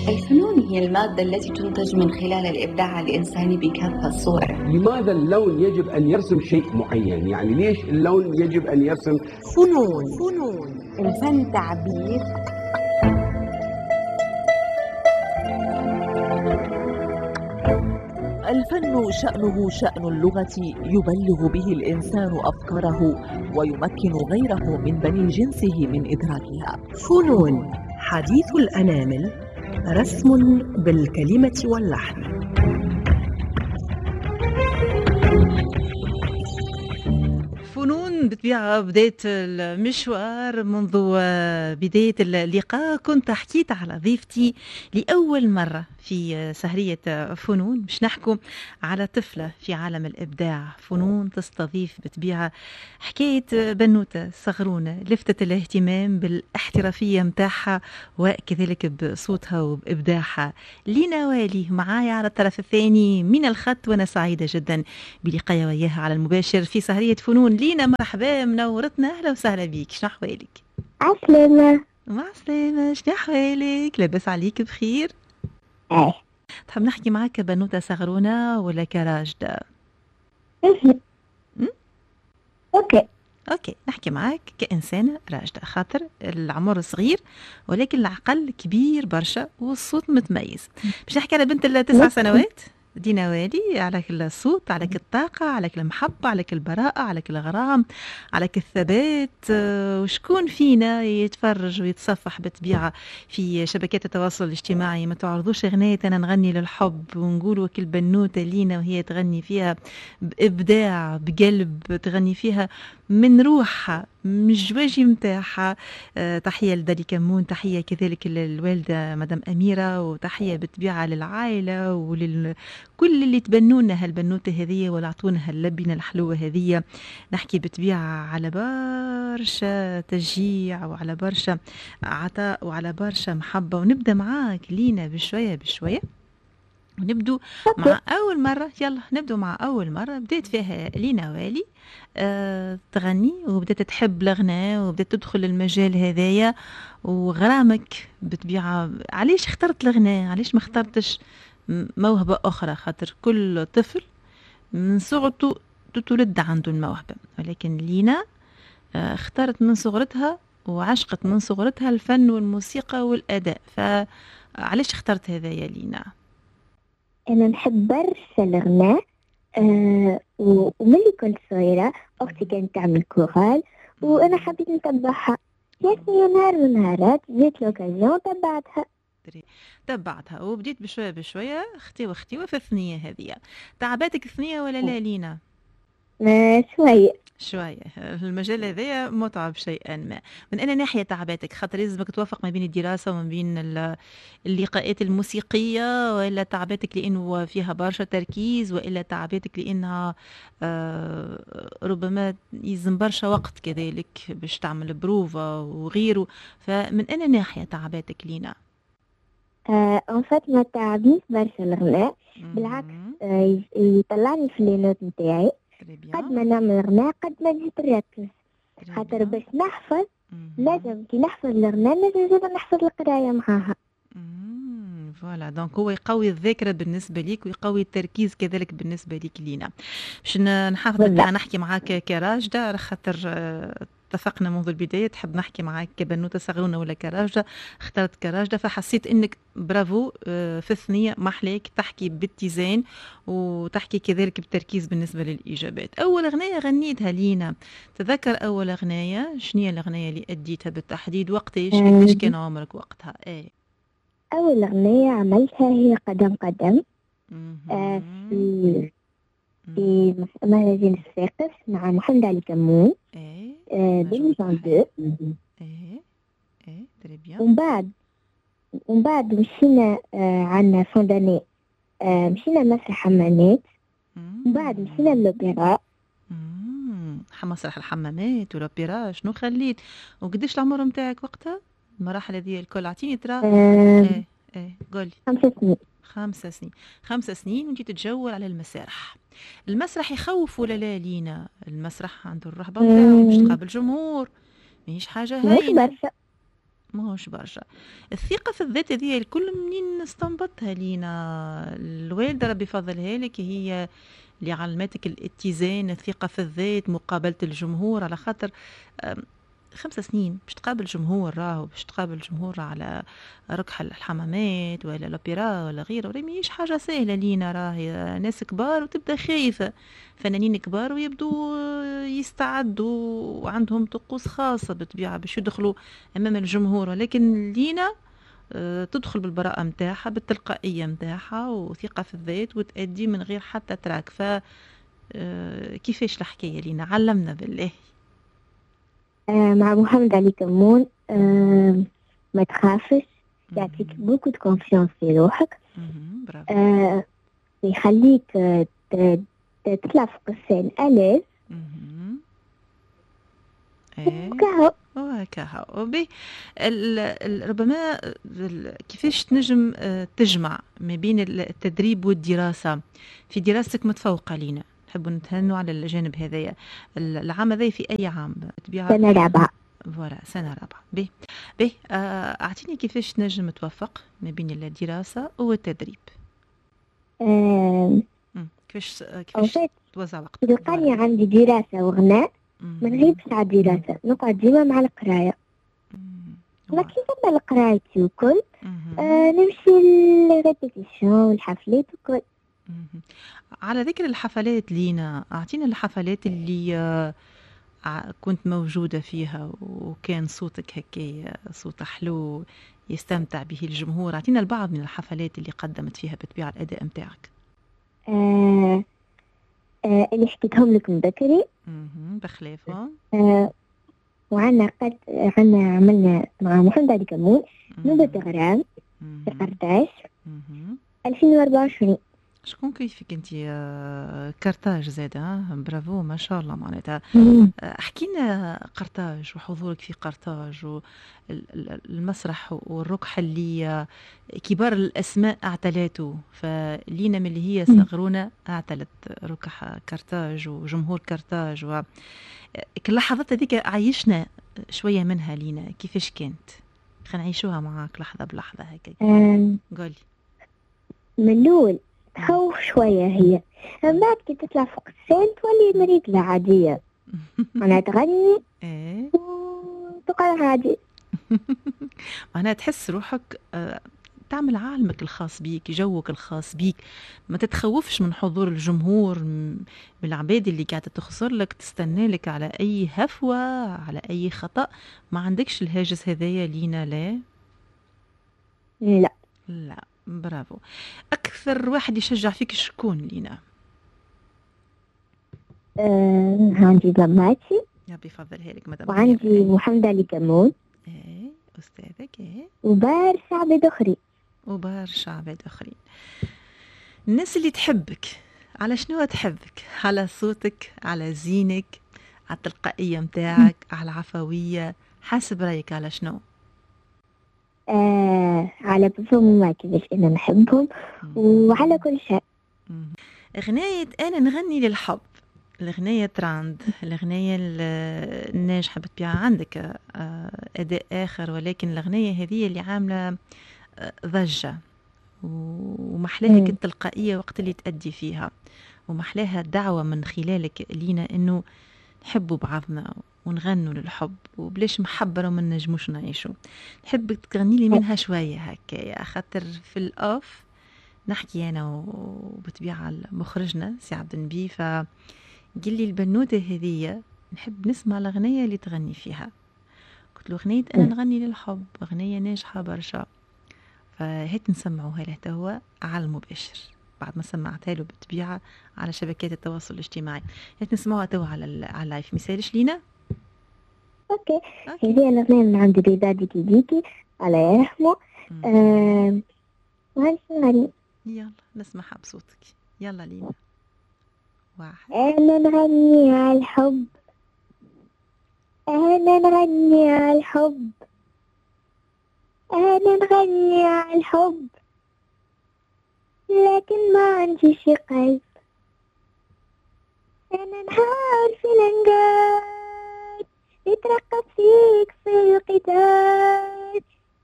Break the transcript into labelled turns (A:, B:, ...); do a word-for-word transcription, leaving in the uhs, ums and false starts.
A: الفنون هي المادة التي تنتج من خلال الإبداع الإنساني بكافة صوره.
B: لماذا اللون يجب أن يرسم شيء معين؟ يعني ليش اللون يجب أن يرسم؟
C: فنون فنون الفن تعبير. الفن شأنه شأن اللغة، يبلغ به الإنسان أفكاره ويمكن غيره من بني جنسه من إدراكها.
D: فنون حديث الأنامل، رسم بالكلمة واللحن.
E: فنون بالطبيعة بداية المشوار منذ بداية اللقاء كنت حكيت على ضيفتي لأول مرة في سهرية فنون، مش نحكم على طفلة في عالم الإبداع. فنون تستضيف بالطبيعة حكاية بنوتة صغرونة لفتت الاهتمام بالاحترافية متاعها وكذلك بصوتها وبإبداعها. لينا والي معايا على الطرف الثاني من الخط، وأنا سعيدة جدا بلقايا وياها على المباشر في سهرية فنون. لينا مرحبا، منورتنا، أهلا وسهلا بيك. شنو أحوالك؟
F: عسلامة.
E: مع السلامة. شنو أحوالك؟ لاباس عليك بخير؟
F: ايه.
E: تحب نحكي معك كبنوتة صغرونة ولا كراجدة؟
F: اوكي
E: اوكي، نحكي معك كإنسانة راجدة، خاطر العمر صغير ولكن العقل كبير برشا والصوت متميز. باش نحكي على بنت التسع سنوات دينا والي، عليك الصوت، عليك الطاقة، عليك المحبة، عليك البراءة، عليك الغرام، عليك الثبات. وشكون فينا يتفرج ويتصفح بطبيعة في شبكات التواصل الاجتماعي ما تعرضوش أغنية أنا نغني للحب ونقول وكل بنوتة لينا وهي تغني فيها بإبداع بقلب، تغني فيها من روحها من الجواجي متاعها. أه تحية لدالي كمون، تحية كذلك للوالدة مدام أميرة، وتحية بالطبيعة للعائلة ولل كل اللي تبنونا هالبنوتة هذية ولا عطونا هاللبنة الحلوة هذية. نحكي بطبيعة على برشا تشجيع وعلى برشا عطاء وعلى برشا محبة. ونبدأ معاك لينا بشوية بشوية، ونبدو مع أول مرة. يلا نبدو مع أول مرة بديت فيها لينا والي أه تغني، وبدأت تحب الغناء وبدأت تدخل المجال هذايا. وغرامك بطبيعة، علاش اخترت الغناء؟ علاش ما اخترتش موهبة أخرى؟ خاطر كل طفل من صغرته تتولد عنده الموهبة، ولكن لينا اختارت من صغرتها وعشقت من صغرتها الفن والموسيقى والأداء. فعلاش اخترت هذا يا لينا؟
F: أنا نحب برشا الغناء. أه وملي كنت صغيرة أختي كانت تعمل كورال وأنا حبيت نتبعها. جاتني نهار من نهارات جيت لوكازيون تبعتها
E: تبعتها وبديت بشوية بشوية اختي واختي وفي الثنية هذه. تعباتك الثنية ولا لا لينا؟
F: آه شوية
E: شوية. المجال هذايا متعب شيئا ما. من أنا ناحية تعباتك؟ خاطر لازمك توافق ما بين الدراسة وما بين اللقاءات الموسيقية، وإلا تعباتك لأنه فيها برشا تركيز، وإلا تعباتك لأنها آه ربما يلزم برشا وقت كذلك باش تعمل بروفا وغيره. فمن أنا ناحية تعباتك لينا؟
F: آه ان فات ما تعبنيش برشا الغناء، بالعكس آه يطلعني في اللينوت نتاعي. قد ما نعمل غناء قد ما نجيب نركز، خاطر باش نحفظ لازم كي نحفظ الغناء لازم زاد نحفظ القراية معاها.
E: فوالا، دونك هو يقوي الذاكرة بالنسبة ليك ويقوي التركيز كذلك بالنسبة ليك لينا. باش نحافظ نحكي معاك كراجدة، خاطر اتفقنا منذ البداية تحب نحكي معاك كبنوتة صغيرة ولا كراجدة. اخترت كراجدة، فحسيت انك برافو في الثنية محليك تحكي باتزان وتحكي كذلك بتركيز بالنسبة للإجابات. أول أغنية غنيتها لينا، تذكر أول أغنية شنية الأغنية اللي أديتها بالتحديد؟ وقتاش قديش كان عمرك وقتها؟ ايه
F: أول أغنية عملتها هي قدم قدم آه في في مهرجان الساقف مع محمد علي كمون
E: ايه
F: آه ألفين واثنين.
E: ايه ايه تري بيان.
F: ومن بعد ومن بعد مشينا آه عنا فونداني آه مشينا مسرح حمامات. ومن بعد مشينا للأوبرا.
E: مسرح الحمامات والأوبرا. شنو خليت؟ وقديش العمر متاعك وقتها؟ المراحل هذه الكل اعطيني ترى.
F: آه
E: ايه ايه قولي.
F: خمس سنين.
E: خمس سنين. خمس سنين وانتي تتجول على المسارح. المسرح يخوف ولا لا لينا؟ المسرح عنده الرهبة نتاعو باش تقابل جمهور، ماهيش حاجة هينة.
F: برشا
E: ماهوش برشا. الثقة في الذات هذه الكل منين استنبطها لينا؟ الوالدة ربي يفضلها لك، هي اللي علمتك الاتزان، الثقة في الذات، مقابلة الجمهور، على خاطر خمس سنين باش تقابل جمهور، راهو باش تقابل جمهور على ركح الحمامات ولا الأوبرا ولا غيره، ولا ميش حاجة سهلة لينا، راهي ناس كبار وتبدأ خايفة، فنانين كبار ويبدو يستعدوا وعندهم طقوس خاصة بالطبيعة باش يدخلوا أمام الجمهور، ولكن لينا تدخل بالبراءة متاعها، بالتلقائية متاعها، وثقة في الذات، وتأدي من غير حتى تراك. ف كيفاش الحكاية لينا؟ علمنا بالله.
F: آه مع محمد علي كمون، آه ما تخافش، يعطيك بوكو دو كونفيونس في روحك، آه يخليك آه تطلع فوق السين أليز وكهو
E: وكهو بي. ربما كيفاش تنجم تجمع ما بين التدريب والدراسة؟ في دراستك متفوقة لينا، نحب نتهنوا على الجانب هذايا. العام هذا في أي عام؟
F: سنة رابعة.
E: فوالا سنة رابعة. بي بي أعطيني كيفاش تنجم توفق ما بين الدراسة والتدريب؟
F: أه
E: كيفاش كيفاش توزع وقتك؟
F: تلقاني عندي دراسة وغناء، ما نغيبش على الدراسة، نقعد ديما مع القراية، لكن قبل قرايتي وكل آه نمشي للريبيتيشن والحفلات وكل.
E: على ذكر الحفلات لينا، أعطينا الحفلات اللي آه كنت موجودة فيها وكان صوتك هكي صوت حلو يستمتع به الجمهور. أعطينا البعض من الحفلات اللي قدمت فيها بالطبيعة الأداء متاعك.
F: آه آه اللي حكيتهم لك من بكري
E: بخلافهم.
F: آه وعنا قد عنا عملنا مع محمد علي كمون نوبة غرام في قرطاج ألفين وأربعة وعشرين.
E: شكون كيفك انت كرتاج زاده؟ برافو ما شاء الله. معناتها احكينا قرطاج وحضورك في قرطاج والمسرح والركح اللي كبار الاسماء اعتلته، فلينا من اللي هي صغرونا اعتلت ركح كرتاج وجمهور كرتاج، و اللحظات هذيك عايشنا شويه منها لينا، كيفاش كانت؟ خلينا نعيشوها معاك لحظه بلحظه هكا. قولي.
F: من الاول تخوف شوية هي، من بعد كي تطلع فوق السين تولي مريقلة عادية، أنا تغني وتقال عادي.
E: أنا تحس روحك تعمل عالمك الخاص بيك، جوك الخاص بيك، ما تتخوفش من حضور الجمهور، من العباد اللي قاعدة تخسر لك تستنى لك على أي هفوة، على أي خطأ. ما عندكش الهاجس هذايا لينا؟ لا
F: لا
E: لا. برافو. أكثر واحد يشجع فيك شكون لينا؟
F: أه عندي ضماتي،
E: ربي يفضلها لك مدام،
F: وعندي محمد علي كمون،
E: ايه أستاذك، ايه،
F: وبارشا عباد أخرين
E: وبارشا عباد أخرين. الناس اللي تحبك على شنو تحبك؟ على صوتك، على زينك، على التلقائية متاعك، على العفوية؟ حاسب رأيك على شنو؟
F: آه على بفهم كيفاش أنا نحبهم وعلى كل شيء.
E: أغنية أنا نغني للحب، الأغنية تراند، الأغنية الناجحة بالطبيعة، عندك أداء آخر، ولكن الأغنية هذه اللي عاملة ضجة ومحلاها التلقائية وقت اللي تأدي فيها، ومحلاها دعوة من خلالك لينا إنه نحبوا بعضنا ونغنوا للحب، وبلاش محبة وما نجموش نعيشوا. نحب تغني لي منها شوية هكا، خاطر في الأوف نحكي أنا وبطبيعة مخرجنا سي عبد النبي، فقال لي البنوتة هذية نحب نسمع الأغنية اللي تغني فيها. قلت له أغنية أنا نغني للحب، أغنية ناجحة برشا، فهيت نسمعوها له توا على المباشر بعد ما سمعتها له بالطبيعة على شبكات التواصل الاجتماعي. هيت نسمعوها توا على على اللايف. مثالش لينا؟
F: اوكي. هذه الأغنية من عند بيبادي كيديكي الله يرحمه. أه... وهنسمعني.
E: يلا نسمعها بصوتك. يلا لينا. واحد.
F: أنا نغني على الحب، أنا نغني على الحب، أنا نغني على الحب، لكن ما عنديش قلب. أنا نهار في الأنقاض يترقب فيك في القتال،